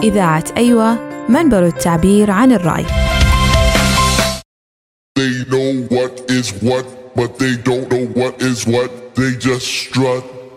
إذاعة أيوة، منبر التعبير عن الرأي. They know what is what, but they don't know what is what. They just strut.